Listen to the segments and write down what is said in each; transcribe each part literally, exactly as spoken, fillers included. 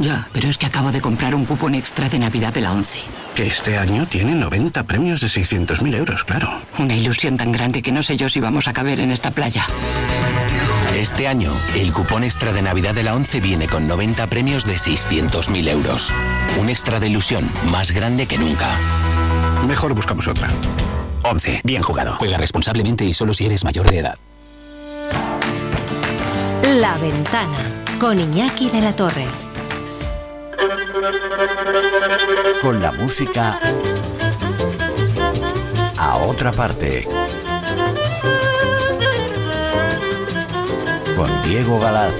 Ya, pero es que acabo de comprar un cupón extra de Navidad de la ONCE. Que este año tiene noventa premios de seiscientos mil euros, claro. Una ilusión tan grande que no sé yo si vamos a caber en esta playa. Este año, el cupón extra de Navidad de la ONCE viene con noventa premios de seiscientos mil euros. Un extra de ilusión más grande que nunca. Mejor buscamos otra. ONCE. Bien jugado. Juega responsablemente y solo si eres mayor de edad. La Ventana, con Iñaki de la Torre. Con la música a otra parte. Con Diego Galaz.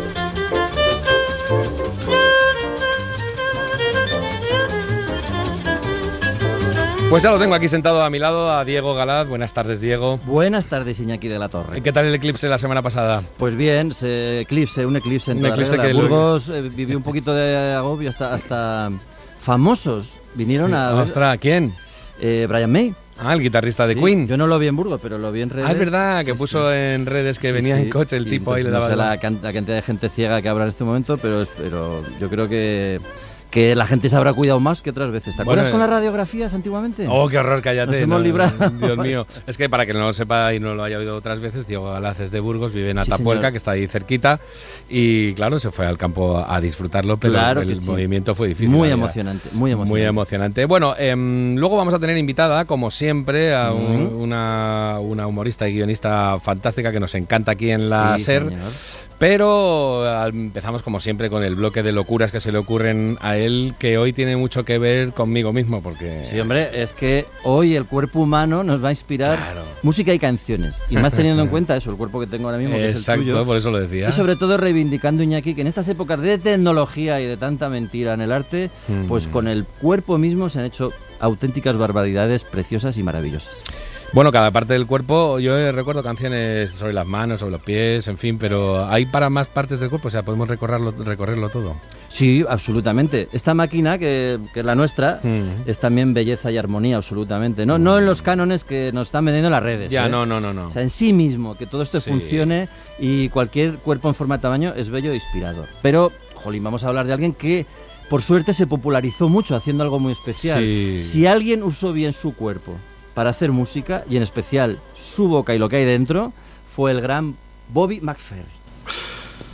Pues ya lo tengo aquí sentado a mi lado, a Diego Galaz. Buenas tardes, Diego. Buenas tardes, Iñaki de la Torre. ¿Qué tal el eclipse la semana pasada? Pues bien, se eclipse, un eclipse en un toda eclipse regla. que Burgos lo... eh, vivió un poquito de agobio, hasta, hasta famosos vinieron sí. a... Ostras, ¿quién? Eh, Brian May. Ah, el guitarrista de sí, Queen. Yo no lo vi en Burgos, pero lo vi en redes. Ah, es verdad, sí, que sí, puso sí. en redes que sí, venía sí. en coche el y tipo ahí le no daba... sé la, can la cantidad de gente ciega que habrá en este momento, pero, pero yo creo que... que la gente se habrá cuidado más que otras veces. ¿Te acuerdas bueno, con las radiografías antiguamente? Oh, qué horror, cállate. Nos hemos no, librado. Dios mío. Es que para que no lo sepa y no lo haya oído otras veces, Diego Galaz es de Burgos, vive en Atapuerca, sí, que está ahí cerquita, y claro, se fue al campo a disfrutarlo, pero claro el sí. movimiento fue difícil. Muy emocionante, muy emocionante. Muy emocionante. Bueno, eh, luego vamos a tener invitada, como siempre, a un, uh-huh. una, una humorista y guionista fantástica que nos encanta aquí en la sí, SER. Señor. Pero empezamos como siempre con el bloque de locuras que se le ocurren a él, que hoy tiene mucho que ver conmigo mismo, porque... Sí, hombre, es que hoy el cuerpo humano nos va a inspirar claro. música y canciones. Y más teniendo en cuenta eso, el cuerpo que tengo ahora mismo, que Exacto, es el tuyo. Por eso lo decía. Y sobre todo reivindicando, Iñaki, que en estas épocas de tecnología y de tanta mentira en el arte, mm. pues con el cuerpo mismo se han hecho auténticas barbaridades preciosas y maravillosas. Bueno, cada parte del cuerpo, yo recuerdo canciones sobre las manos, sobre los pies, en fin, pero ¿hay para más partes del cuerpo? O sea, ¿podemos recorrerlo, recorrerlo todo? Sí, absolutamente. Esta máquina, que, que es la nuestra, mm. es también belleza y armonía, absolutamente. No, mm. no en los cánones que nos están vendiendo las redes. Ya, ¿eh? no, no, no, no. O sea, en sí mismo, que todo esto sí. funcione y cualquier cuerpo en forma de tamaño es bello e inspirador. Pero, jolín, vamos a hablar de alguien que, por suerte, se popularizó mucho haciendo algo muy especial. Sí. Si alguien usó bien su cuerpo para hacer música, y en especial su boca y lo que hay dentro, fue el gran Bobby McFerrin.